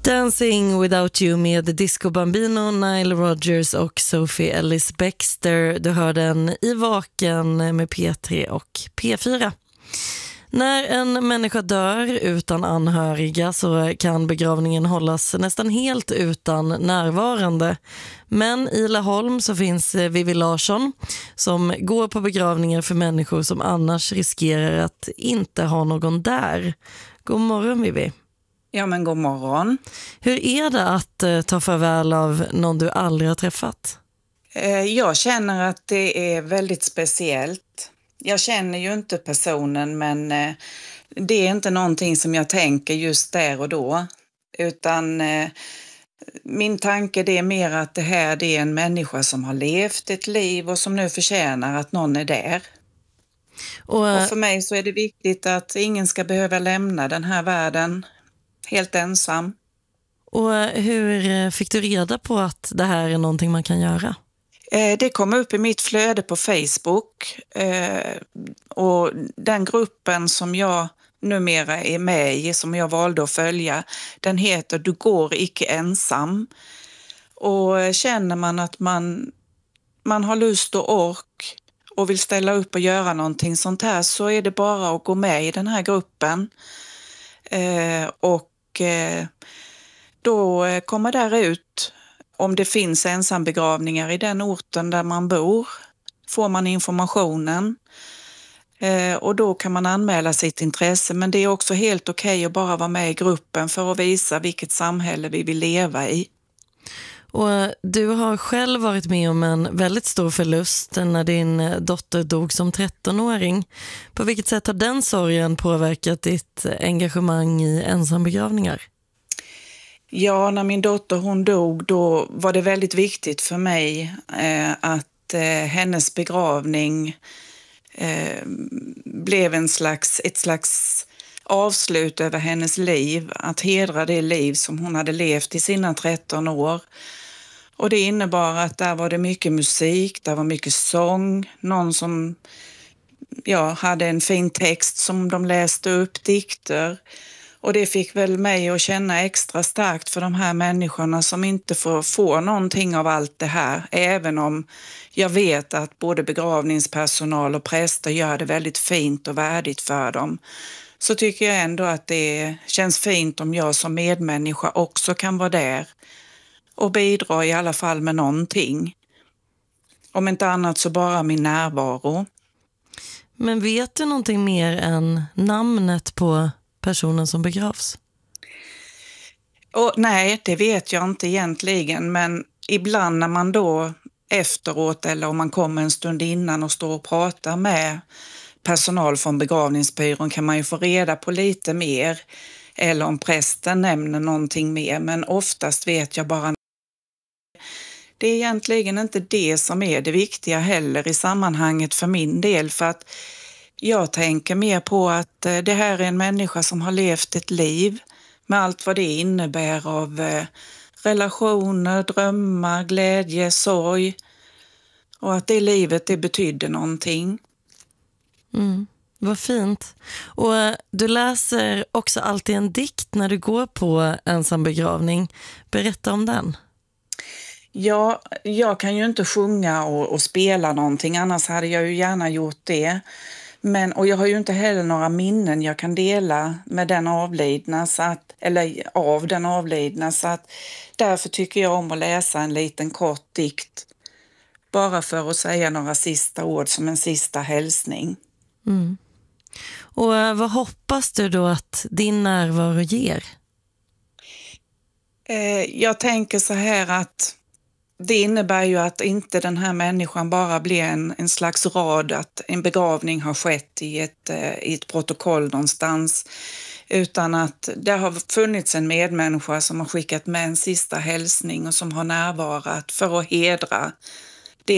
Dancing Without You med Disco Bambino, Nile Rodgers och Sophie Ellis Bextor. Du hör den i Vaken med P3 och P4. När en människa dör utan anhöriga så kan begravningen hållas nästan helt utan närvarande. Men i Laholm så finns Vivi Larsson som går på begravningar för människor som annars riskerar att inte ha någon där. God morgon Vivi. Ja men god morgon. Hur är det att ta farväl av någon du aldrig har träffat? Jag känner att det är väldigt speciellt. Jag känner ju inte personen men det är inte någonting som jag tänker just där och då. Utan min tanke det är mer att det är en människa som har levt ett liv och som nu förtjänar att någon är där. Och för mig så är det viktigt att ingen ska behöva lämna den här världen helt ensam. Och hur fick du reda på att det här är någonting man kan göra? Det kom upp i mitt flöde på Facebook och den gruppen som jag numera är med i, som jag valde att följa, den heter Du går icke ensam. Och känner man att man har lust och ork och vill ställa upp och göra någonting sånt här så är det bara att gå med i den här gruppen. Då kommer där ut om det finns ensambegravningar i den orten där man bor. Får man informationen och då kan man anmäla sitt intresse. Men det är också helt okej att bara vara med i gruppen för att visa vilket samhälle vi vill leva i. Och du har själv varit med om en väldigt stor förlust när din dotter dog som 13-åring. På vilket sätt har den sorgen påverkat ditt engagemang i ensambegravningar? Ja, när min dotter hon dog då var det väldigt viktigt för mig att hennes begravning blev ett slags avslut över hennes liv. Att hedra det liv som hon hade levt i sina 13 år. Och det innebar att där var det mycket musik, där var mycket sång. Någon som hade en fin text som de läste upp, dikter. Och det fick väl mig att känna extra starkt för de här människorna som inte får få någonting av allt det här. Även om jag vet att både begravningspersonal och präster gör det väldigt fint och värdigt för dem. Så tycker jag ändå att det känns fint om jag som medmänniska också kan vara där. Och bidra i alla fall med någonting. Om inte annat så bara min närvaro. Men vet du någonting mer än namnet på personen som begravs? Nej, det vet jag inte egentligen. Men ibland när man då efteråt eller om man kommer en stund innan och står och pratar med personal från begravningsbyrån kan man ju få reda på lite mer. Eller om prästen nämner någonting mer. Men oftast vet jag bara. Det är egentligen inte det som är det viktiga heller i sammanhanget för min del. För att jag tänker mer på att det här är en människa som har levt ett liv med allt vad det innebär av relationer, drömmar, glädje, sorg. Och att det livet det betydde någonting. Vad fint. Och du läser också alltid en dikt när du går på ensambegravning. Berätta om den. Ja, jag kan ju inte sjunga och spela någonting, annars hade jag ju gärna gjort det. Och jag har ju inte heller några minnen jag kan dela med den avlidna, av den avlidna. Så att därför tycker jag om att läsa en liten kort dikt. Bara för att säga några sista ord som en sista hälsning. Och vad hoppas du då att din närvaro ger? Jag tänker så här att det innebär ju att inte den här människan bara blir en slags rad, att en begravning har skett i ett protokoll någonstans, utan att det har funnits en medmänniska som har skickat med en sista hälsning och som har närvarat för att hedra